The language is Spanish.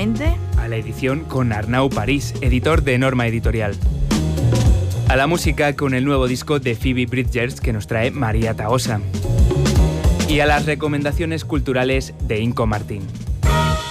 concretamente a la edición con Arnau París, editor de Norma Editorial. A la música con el nuevo disco de Phoebe Bridgers que nos trae María Tahosa. Y a las recomendaciones culturales de Inco Martín.